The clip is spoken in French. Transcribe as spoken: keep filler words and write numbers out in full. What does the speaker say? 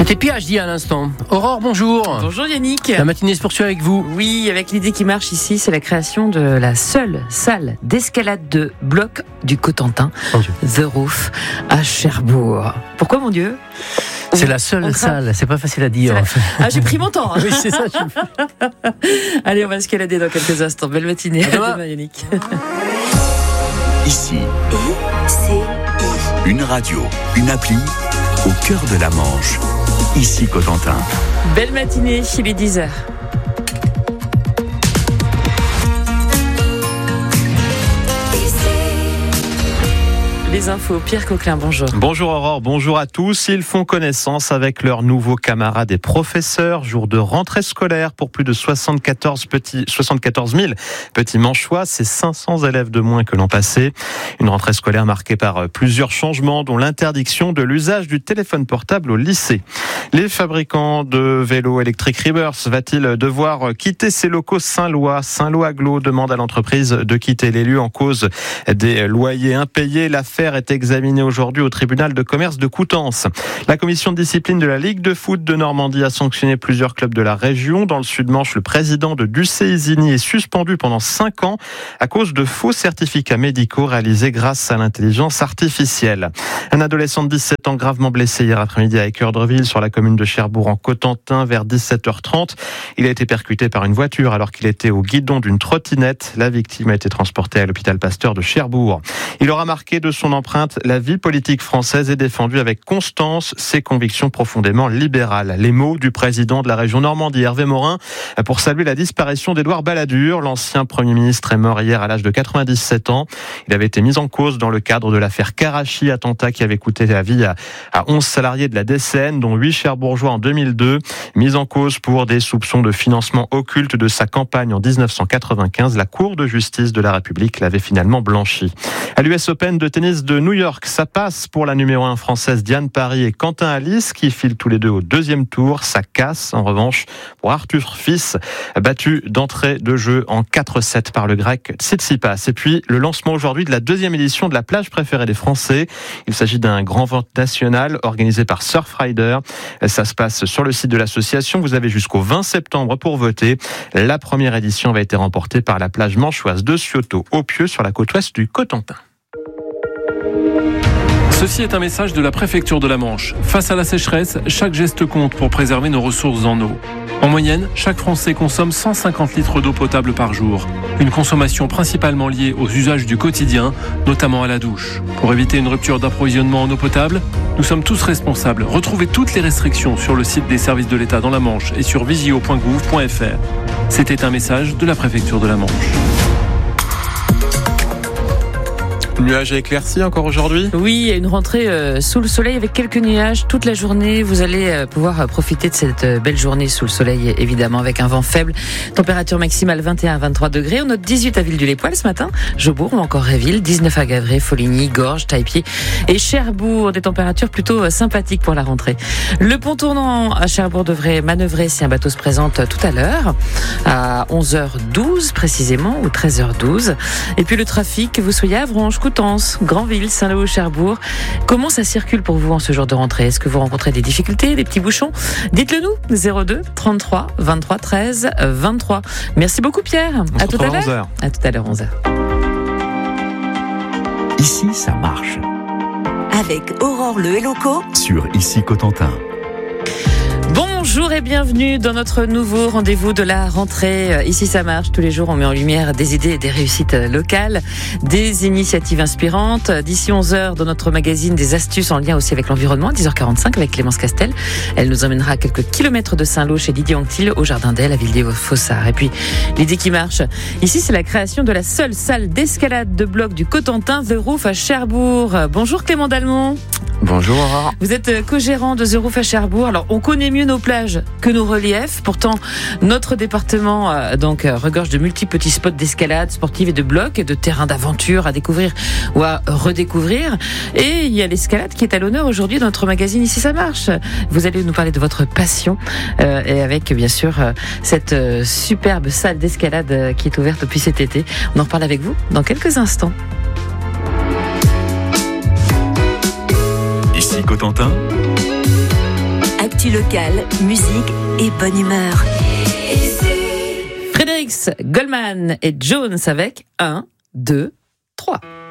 C'était P H D à l'instant. Aurore, bonjour. Bonjour Yannick. La matinée se poursuit avec vous. Oui, avec l'idée qui marche ici, c'est la création de la seule salle d'escalade de bloc du Cotentin, Mon Dieu. The Roof, à Cherbourg. Pourquoi, mon Dieu ? C'est la seule salle, c'est pas facile à dire. La... Ah, j'ai pris mon temps. Hein. Oui, c'est ça. Je... Allez, on va escalader dans quelques instants. Belle matinée. À demain. À demain, Yannick. Ici, I C I. une radio, une appli au cœur de la Manche. Ici Cotentin. Belle matinée, il est dix heures. Les infos, Pierre Coquelin, bonjour. Bonjour Aurore, bonjour à tous. Ils font connaissance avec leurs nouveaux camarades et professeurs. Jour de rentrée scolaire pour plus de soixante-quatorze petits, soixante-quatorze mille petits manchois. C'est cinq cents élèves de moins que l'an passé. Une rentrée scolaire marquée par plusieurs changements, dont l'interdiction de l'usage du téléphone portable au lycée. Les fabricants de vélos électriques Rivers va-t-il devoir quitter ses locaux Saint-Lois? Saint-Lois-Aglo demande à l'entreprise de quitter les lieux en cause des loyers impayés. L'affaire est examinée aujourd'hui au tribunal de commerce de Coutances. La commission de discipline de la Ligue de foot de Normandie a sanctionné plusieurs clubs de la région. Dans le Sud-Manche, le président de Ducé-Isigny est suspendu pendant cinq ans à cause de faux certificats médicaux réalisés grâce à l'intelligence artificielle. Un adolescent de dix-sept ans gravement blessé hier après-midi à Équeurdreville sur la commune de Cherbourg en Cotentin vers dix-sept heures trente. Il a été percuté par une voiture alors qu'il était au guidon d'une trottinette. La victime a été transportée à l'hôpital Pasteur de Cherbourg. Il aura marqué de son empreinte la vie politique française et défendu avec constance ses convictions profondément libérales. Les mots du président de la région Normandie, Hervé Morin, pour saluer la disparition d'Édouard Balladur. L'ancien Premier ministre est mort hier à l'âge de quatre-vingt-dix-sept ans. Il avait été mis en cause dans le cadre de l'affaire Karachi, attentat qui avait coûté la vie à, à onze salariés de la D C N, dont huit cherbourgeois en deux mille deux. Mis en cause pour des soupçons de financement occulte de sa campagne en dix-neuf cent quatre-vingt-quinze, la Cour de justice de la République l'avait finalement blanchi. À l'U S Open de tennis de New York, ça passe pour la numéro un française Diane Parry et Quentin Alice qui filent tous les deux au deuxième tour. Ça casse en revanche pour Arthur Fils, battu d'entrée de jeu en quatre sept par le grec Tsitsipas. Et puis le lancement aujourd'hui de la deuxième édition de la plage préférée des Français. Il s'agit d'un grand vente national organisé par Surfrider. Ça se passe sur le site de l'association. Vous avez jusqu'au vingt septembre pour voter. La première édition avait été remportée par la plage manchoise de Cioto au Pieux sur la côte ouest du Cotentin. Ceci est un message de la préfecture de la Manche. Face à la sécheresse, chaque geste compte pour préserver nos ressources en eau. En moyenne, chaque Français consomme cent cinquante litres d'eau potable par jour. Une consommation principalement liée aux usages du quotidien, notamment à la douche. Pour éviter une rupture d'approvisionnement en eau potable, nous sommes tous responsables. Retrouvez toutes les restrictions sur le site des services de l'État dans la Manche et sur visio point gouv point f r. C'était un message de la préfecture de la Manche. Nuages et éclaircies encore aujourd'hui ? Oui, une rentrée euh, sous le soleil avec quelques nuages toute la journée. Vous allez euh, pouvoir euh, profiter de cette euh, belle journée sous le soleil, évidemment, avec un vent faible. Température maximale vingt et un à vingt-trois degrés. On note dix-huit à Villedieu-les-Poils ce matin. Jaubourg ou encore Réville. dix-neuf à Gavray, Foligny, Gorges, Taillepied et Cherbourg. Des températures plutôt euh, sympathiques pour la rentrée. Le pont tournant à Cherbourg devrait manœuvrer si un bateau se présente tout à l'heure, à onze heures douze précisément, ou treize heures douze. Et puis le trafic, vous soyez à Avranches, Coutances, Granville, Saint-Lô, Cherbourg. Comment ça circule pour vous en ce jour de rentrée ? Est-ce que vous rencontrez des difficultés, des petits bouchons ? Dites-le nous, zéro deux trente-trois vingt-trois treize vingt-trois. Merci beaucoup Pierre. On à tout à l'heure. onze heures. À tout à l'heure onze heures. Ici, ça marche. Avec Aurore Le Helloco Sur Ici Cotentin. Bonjour et bienvenue dans notre nouveau rendez-vous de la rentrée. Ici ça marche, tous les jours on met en lumière des idées et des réussites locales, des initiatives inspirantes. D'ici onze heures dans notre magazine des astuces en lien aussi avec l'environnement, dix heures quarante-cinq avec Clémence Castel. Elle nous emmènera à quelques kilomètres de Saint-Lô chez Didier Anctil au Jardin d'Elle à Villedieu-Fossard. Et puis l'idée qui marche, ici c'est la création de la seule salle d'escalade de bloc du Cotentin, The Roof à Cherbourg. Bonjour Clément Dalmont. Bonjour Aurore. Vous êtes co-gérant de The Roof à Cherbourg. Alors, on connaît mieux nos plages que nos reliefs. Pourtant, notre département euh, donc euh, regorge de multiples petits spots d'escalade sportive et de blocs et de terrains d'aventure à découvrir ou à redécouvrir. Et il y a l'escalade qui est à l'honneur aujourd'hui dans notre magazine Ici ça marche. Vous allez nous parler de votre passion euh, et avec bien sûr euh, cette euh, superbe salle d'escalade euh, qui est ouverte depuis cet été. On en reparle avec vous dans quelques instants. Ici Cotentin. Actu locale, musique et bonne humeur. Fredericks, Goldman et Jones avec un, deux, trois.